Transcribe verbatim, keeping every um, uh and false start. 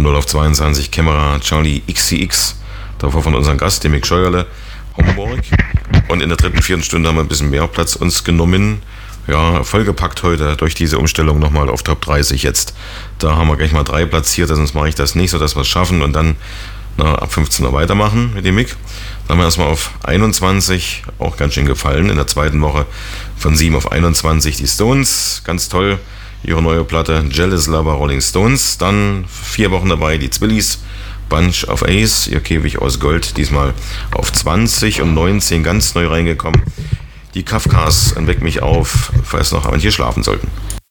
null auf zweiundzwanzig Kämmerer Charlie X C X. Davor von unserem Gast, dem Mick Scheuerle, Homburg. Und in der dritten, vierten Stunde haben wir ein bisschen mehr Platz uns genommen. Ja, vollgepackt heute durch diese Umstellung nochmal auf Top dreißig jetzt. Da haben wir gleich mal drei platziert, sonst mache ich das nicht, sodass wir es schaffen und dann na, ab fünfzehn Uhr weitermachen mit dem Mick. Dann haben wir erstmal auf einundzwanzig, auch ganz schön gefallen. In der zweiten Woche von sieben auf einundzwanzig die Stones, ganz toll. Ihre neue Platte Jealous Lover Rolling Stones. Dann vier Wochen dabei die Zwillis, Bunch of Ace, ihr Käfig aus Gold, diesmal auf zwanzig und neunzehn ganz neu reingekommen. Die Kafkas, Weck mich auf, falls noch aber hier schlafen sollten.